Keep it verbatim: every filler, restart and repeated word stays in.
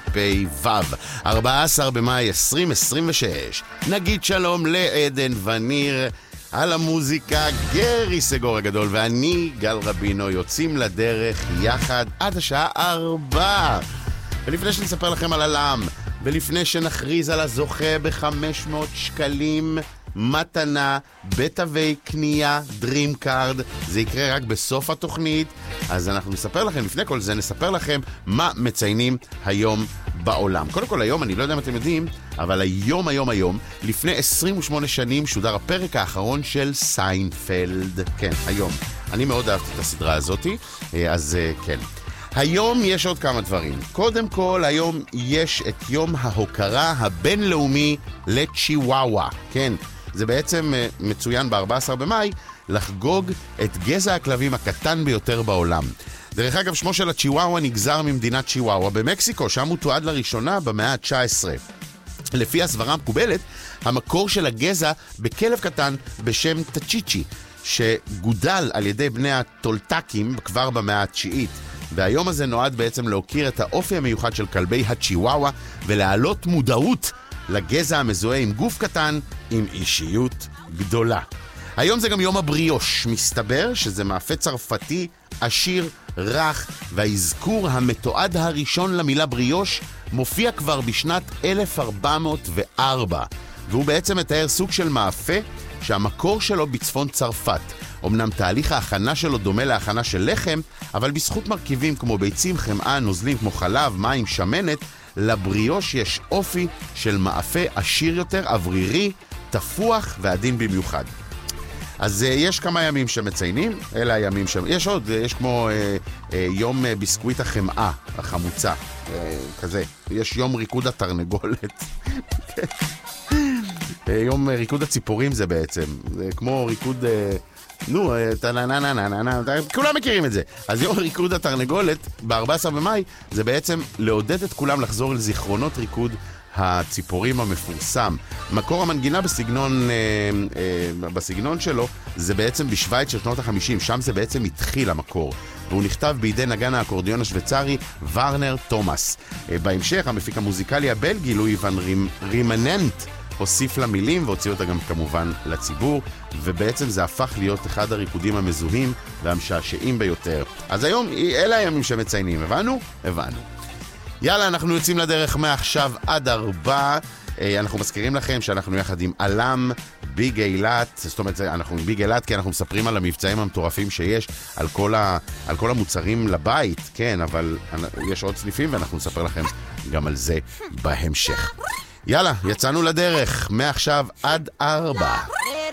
תשפ"ו, ארבעה עשר במאי עשרים עשרים ושש. נגיד שלום לעדן וניר, על המוזיקה גרי סגור הגדול ואני גל רבינו יוצאים לדרך יחד עד השעה ארבע. ולפני שנספר לכם על הלם, ולפני שנכריז על הזוכה ב-חמש מאות שקלים מתנה בתווי קנייה דרים קארד, זה יקרה רק בסוף התוכנית, אז אנחנו נספר לכם, לפני כל זה נספר לכם מה מציינים היום בעולם. קודם כל היום, אני לא יודע אם אתם יודעים, אבל היום היום היום לפני עשרים ושמונה שנים שודר הפרק האחרון של סיינפלד. כן, היום. אני מאוד אהבתי את הסדרה הזאת, אז כן. היום יש עוד כמה דברים. קודם כל, היום יש את יום ההוקרה הבינלאומי לצ'יוואווה. כן, זה בעצם מצוין ב-ארבעה עשר במאי לחגוג את גזע הכלבים הקטן ביותר בעולם. דרך אגב, שמו של הצ'יוואווה נגזר ממדינת צ'יוואווה במקסיקו, שם הוא תועד לראשונה במאה ה-תשע עשרה. לפי הסברה המקובלת, המקור של הגזע בכלב קטן בשם טצ'יצ'י, שגודל על ידי בני הטולטקים כבר במאה התשיעית. והיום הזה נועד בעצם להוקיר את האופי המיוחד של כלבי הצ'יוואווה ולהעלות מודעות לגזע המזוהה עם גוף קטן עם אישיות גדולה. היום זה גם יום הבריאוש. מסתבר שזה מאפה צרפתי עשיר, רך, והאזכור המתועד הראשון למילה בריאוש מופיע כבר בשנת אלף ארבע מאות וארבע, והוא בעצם מתאר סוג של מאפה שהמקור שלו בצפון צרפת. אמנם תהליך ההכנה שלו דומה להכנה של לחם, אבל בזכות מרכיבים כמו ביצים, חמאה, נוזלים כמו חלב, מים, שמנת, לבריאוש יש אופי של מאפה עשיר יותר, אוורירי, תפוח ועדין במיוחד. אז uh, יש כמה ימים שמציינים, אלה הימים שם. יש עוד, יש כמו uh, uh, יום uh, ביסקוויט החמאה, החמוצה, uh, כזה. יש יום ריקוד התרנגולת. יום ריקוד הציפורים זה בעצם, זה כמו ריקוד... Uh, נו, טה-נה-נה-נה-נה-נה, כולם מכירים את זה. אז יום ריקוד התרנגולת, ב-ארבעה עשר במאי, זה בעצם לעודד את כולם לחזור לזיכרונות ריקוד הציפורים המפורסם. מקור המנגינה בסגנון, אה, אה, בסגנון שלו, זה בעצם בשוויץ של שנות ה-חמישים, שם זה בעצם התחיל המקור. והוא נכתב בידי נגן האקורדיון השוויצרי ורנר תומאס. אה, בהמשך, המפיק המוזיקלי הבלגי, לואי ון רימננט, הוסיף למילים והוציא אותה גם כמובן לציבור, ובעצם זה הפך להיות אחד הריקודים המזוהים והמשעשעים ביותר. אז היום אלה הימים שמציינים, הבנו? הבנו. יאללה, אנחנו יוצאים לדרך מעכשיו עד ארבע. אנחנו מזכירים לכם שאנחנו יחד עם אלם ביג אילת, זאת אומרת, אנחנו עם ביג אילת כי אנחנו מספרים על המבצעים המטורפים שיש, על כל, ה, על כל המוצרים לבית, כן, אבל יש עוד סניפים ואנחנו נספר לכם גם על זה בהמשך. יאללה, יצאנו לדרך, מעכשיו עד ארבע.